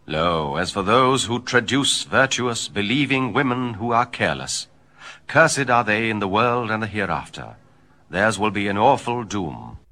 Lo, as for those who traduce virtuous, believing women who are careless, cursed are they in the world and the hereafter. Theirs will be an awful doom.